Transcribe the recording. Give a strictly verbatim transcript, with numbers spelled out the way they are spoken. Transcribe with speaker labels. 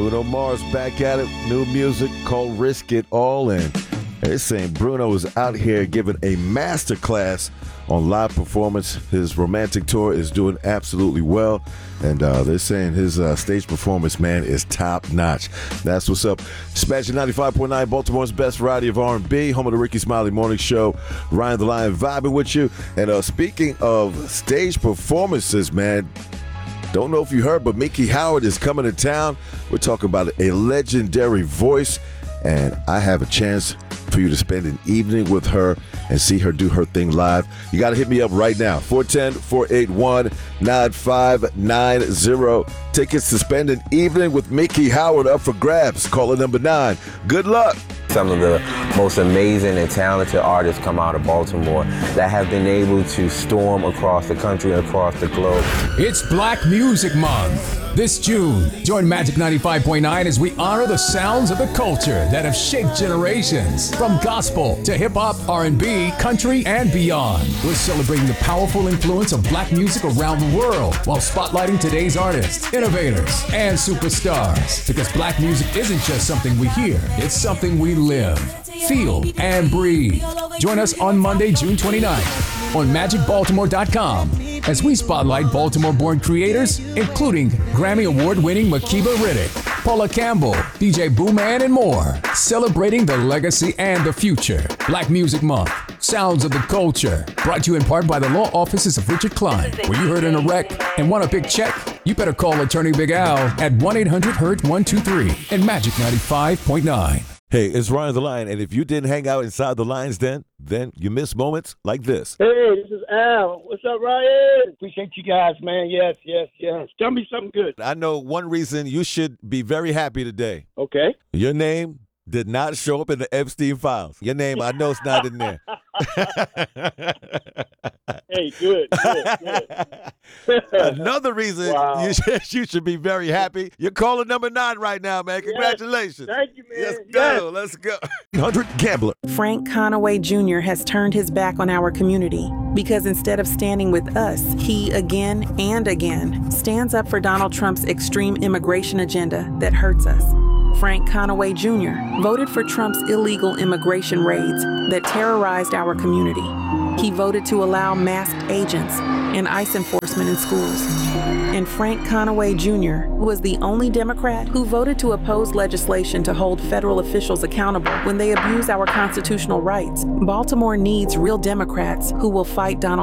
Speaker 1: Bruno Mars back at it. New music called Risk It All. And they're saying Bruno is out here giving a master class on live performance. His romantic tour is doing absolutely well. And uh, they're saying his uh, stage performance, man, is top notch. That's what's up. Smashing ninety-five point nine, Baltimore's best variety of R and B, home of the Ricky Smiley Morning Show. Ryan the Lion vibing with you. And uh, speaking of stage performances, man, don't know if you heard, but Miki Howard is coming to town. We're talking about a legendary voice, and I have a chance for you to spend an evening with her and see her do her thing live. You got to hit me up right now, four one zero, four eight one, nine five nine zero. Tickets to spend an evening with Miki Howard up for grabs. Caller number nine. Good luck.
Speaker 2: Some of the most amazing and talented artists come out of Baltimore that have been able to storm across the country and across the globe.
Speaker 3: It's Black Music Month. This June, join Magic ninety-five point nine as we honor the sounds of the culture that have shaped generations. From gospel to hip-hop, R and B, country, and beyond. We're celebrating the powerful influence of black music around the world while spotlighting today's artists, innovators, and superstars. Because black music isn't just something we hear, it's something we live, feel, and breathe. Join us on Monday, June twenty-ninth on magic baltimore dot com as we spotlight Baltimore-born creators, including Grammy Award-winning Makiba Riddick, Paula Campbell, D J Booman, and more, celebrating the legacy and the future. Black Music Month, Sounds of the Culture, brought to you in part by the law offices of Richard Klein. Were you hurt in a wreck and want a big check? You better call Attorney Big Al at one eight hundred hurt one two three and Magic ninety-five point nine.
Speaker 1: Hey, it's Ryan the Lion, and if you didn't hang out inside the Lions Den, then you miss moments like this.
Speaker 4: Hey, this is Al. What's up, Ryan? Appreciate you guys, man. Yes, yes, yes. Tell me something good.
Speaker 1: I know one reason you should be very happy today.
Speaker 4: Okay.
Speaker 1: Your name did not show up in the Epstein files. Your name, I know it's not in there.
Speaker 4: Hey, good, good, good.
Speaker 1: Another reason
Speaker 4: Wow.
Speaker 1: you, should, you should be very happy. You're calling number nine right now, man. Congratulations.
Speaker 4: Yes. Thank you, man.
Speaker 1: Let's
Speaker 4: Yes.
Speaker 1: go. Let's go. one hundred Gambler.
Speaker 5: Frank Conaway Junior has turned his back on our community because instead of standing with us, he again and again stands up for Donald Trump's extreme immigration agenda that hurts us. Frank Conaway Junior voted for Trump's illegal immigration raids that terrorized our community. He voted to allow masked agents and ICE enforcement in schools. And Frank Conaway Junior was the only Democrat who voted to oppose legislation to hold federal officials accountable when they abuse our constitutional rights. Baltimore needs real Democrats who will fight Donald